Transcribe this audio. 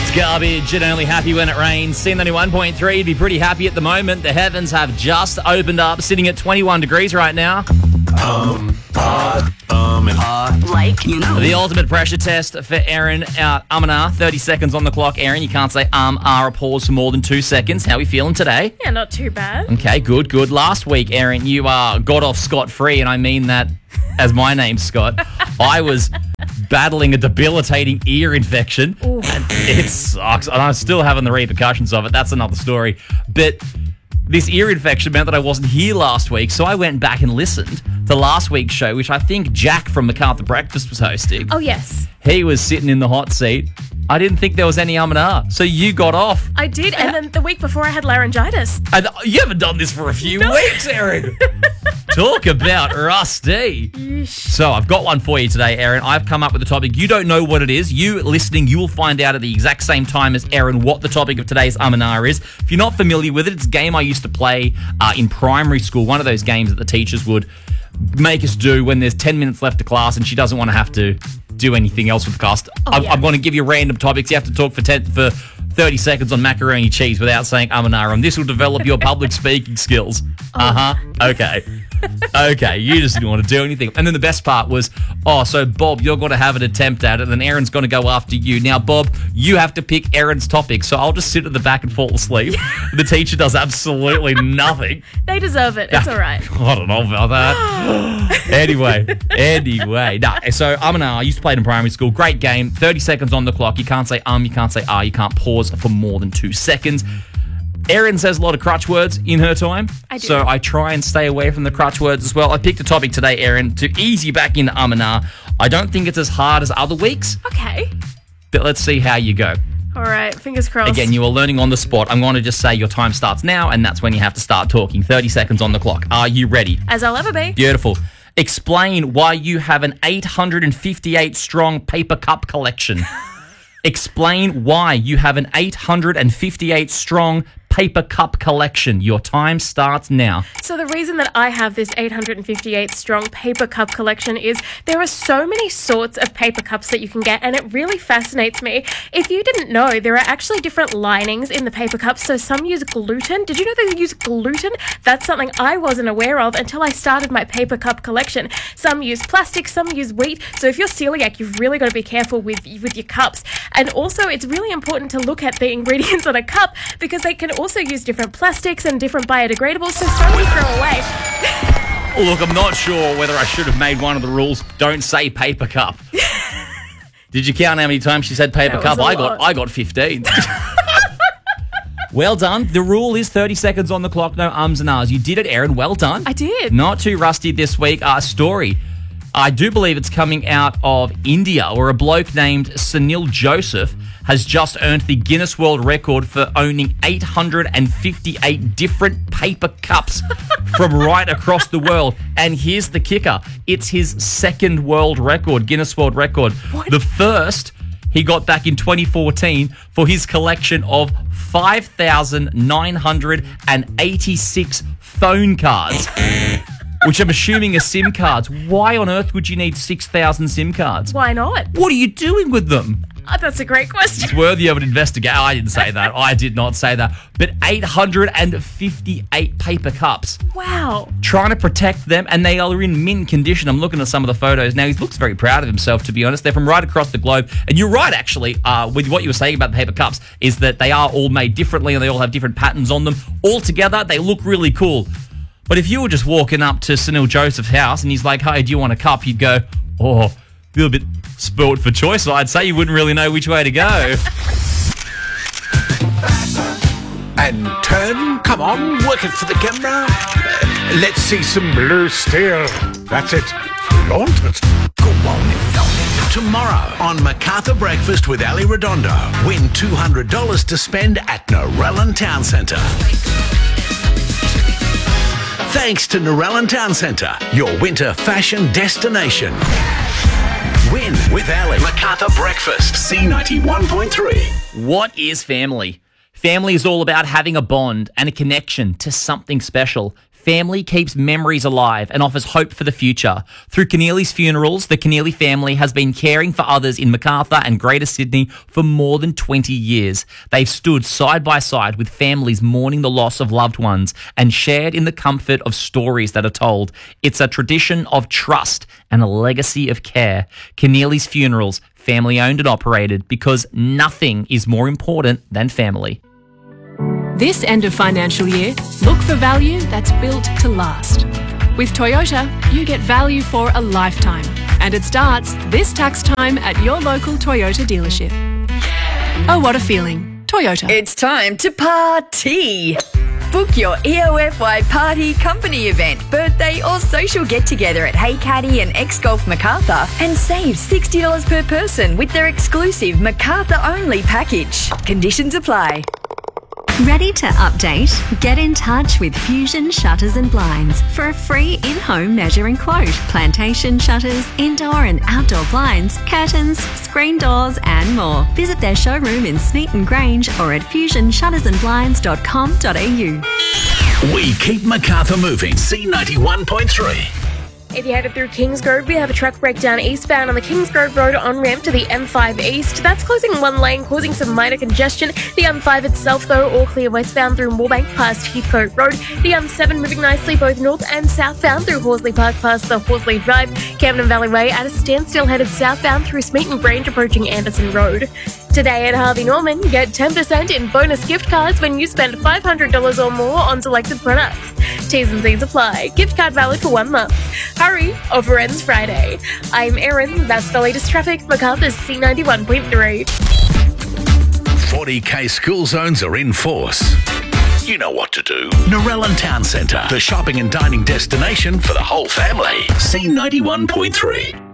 Garbage and only happy when it rains. C91.3, be pretty happy at the moment. The heavens have just opened up, sitting at 21 degrees right now. Like, you know. The ultimate pressure test for Aaron. And R, 30 seconds on the clock. Aaron, you can't say R, or pause for more than 2 seconds. How are we feeling today? Yeah, not too bad. Okay, good. Last week, Aaron, you got off scot-free, and I mean that as my name's Scott. I was battling a debilitating ear infection. Ooh. And it sucks. And I'm still having the repercussions of it. That's another story. But this ear infection meant that I wasn't here last week, so I went back and listened to last week's show, which I think Jack from MacArthur Breakfast was hosting. Oh, yes. He was sitting in the hot seat. I didn't think there was any and ah, so you got off. I did, and then the week before I had laryngitis. And you haven't done this for a few weeks, Aaron. Talk about rusty. Yeesh. So I've got one for you today, Aaron. I've come up with a topic. You don't know what it is. You listening, you will find out at the exact same time as Aaron what the topic of today's and ah is. If you're not familiar with it, it's a game I used to play in primary school. One of those games that the teachers would make us do when there's 10 minutes left of class and she doesn't want to have to do anything else with the class. I'm going to give you random topics. You have to talk for 30 seconds on macaroni cheese without saying and ah, and this will develop your public speaking skills. Okay. Okay, you just didn't want to do anything. And then the best part was, so Bob, you're going to have an attempt at it, and then Aaron's going to go after you. Now, Bob, you have to pick Aaron's topic, so I'll just sit at the back and fall asleep. The teacher does absolutely nothing. They deserve it. It's all right. I don't know about that. Anyway. So and ah, I used to play it in primary school. Great game. 30 seconds on the clock. You can't say you can't say you can't pause for more than 2 seconds. Erin says a lot of crutch words in her time. I do. So I try and stay away from the crutch words as well. I picked a topic today, Erin, to ease you back into and ah. I don't think it's as hard as other weeks. Okay. But let's see how you go. All right, fingers crossed. Again, you are learning on the spot. I'm going to just say your time starts now, and that's when you have to start talking. 30 seconds on the clock. Are you ready? As I'll ever be. Beautiful. Explain why you have an 858-strong paper cup collection. Explain why you have an 858-strong paper cup collection. Your time starts now. So the reason that I have this 858 strong paper cup collection is there are so many sorts of paper cups that you can get, and it really fascinates me. If you didn't know, there are actually different linings in the paper cups. So some use gluten. Did you know they use gluten? That's something I wasn't aware of until I started my paper cup collection. Some use plastic, some use wheat. So if you're celiac, you've really got to be careful with your cups. And also, it's really important to look at the ingredients on a cup because they can also use different plastics and different biodegradables, so some you throw away. Look, I'm not sure whether I should have made one of the rules. Don't say paper cup. Did you count how many times she said paper cup? I got 15. Well done. The rule is 30 seconds on the clock, no ums and ahs. You did it, Erin. Well done. I did. Not too rusty this week. Story. I do believe it's coming out of India, where a bloke named Sunil Joseph has just earned the Guinness World Record for owning 858 different paper cups from right across the world. And here's the kicker. It's his second world record, Guinness World Record. What? The first he got back in 2014 for his collection of 5,986 phone cards. Which I'm assuming are SIM cards. Why on earth would you need 6,000 SIM cards? Why not? What are you doing with them? Oh, that's a great question. It's worthy of an investigation. I didn't say that. I did not say that. But 858 paper cups. Wow. Trying to protect them, and they are in mint condition. I'm looking at some of the photos now. He looks very proud of himself, to be honest. They're from right across the globe. And you're right, actually, with what you were saying about the paper cups, is that they are all made differently and they all have different patterns on them. All together, they look really cool. But if you were just walking up to Sunil Joseph's house and he's like, hey, do you want a cup? You'd go, feel a bit spoilt for choice. I'd say you wouldn't really know which way to go. And turn, come on, work it for the camera. Let's see some blue steel. That's it. Flaunt it. Go on. Tomorrow on MacArthur Breakfast with Ali Redondo, win $200 to spend at Narellan Town Centre. Thanks to Narellan Town Centre, your winter fashion destination. Win with Ali. MacArthur Breakfast, C91.3. What is family? Family is all about having a bond and a connection to something special. Family keeps memories alive and offers hope for the future. Through Keneally's Funerals, the Keneally family has been caring for others in Macarthur and Greater Sydney for more than 20 years. They've stood side by side with families mourning the loss of loved ones and shared in the comfort of stories that are told. It's a tradition of trust and a legacy of care. Keneally's Funerals, family owned and operated, because nothing is more important than family. This end of financial year, look for value that's built to last. With Toyota, you get value for a lifetime, and it starts this tax time at your local Toyota dealership. Oh, what a feeling. Toyota. It's time to party. Book your EOFY party, company event, birthday or social get-together at Hey Caddy and X-Golf Macarthur and save $60 per person with their exclusive Macarthur-only package. Conditions apply. Ready to update? Get in touch with Fusion Shutters and Blinds for a free in-home measuring quote. Plantation shutters, indoor and outdoor blinds, curtains, screen doors and more. Visit their showroom in Smeaton Grange or at fusionshuttersandblinds.com.au. We keep Macarthur moving. C91.3. If you're headed through Kingsgrove, we have a truck breakdown eastbound on the Kingsgrove Road on-ramp to the M5 East. That's closing one lane, causing some minor congestion. The M5 itself, though, all clear westbound through Moorebank past Heathcote Road. The M7 moving nicely both north and southbound through Horsley Park past the Horsley Drive. Camden Valley Way at a standstill headed southbound through Smeaton Grange approaching Anderson Road. Today at Harvey Norman, get 10% in bonus gift cards when you spend $500 or more on selected products. T's and C's apply. Gift card valid for 1 month. Hurry, offer ends Friday. I'm Erin, that's the latest traffic, Macarthur's C91.3. 40k school zones are in force. You know what to do. Narellan Town Centre, the shopping and dining destination for the whole family. C91.3.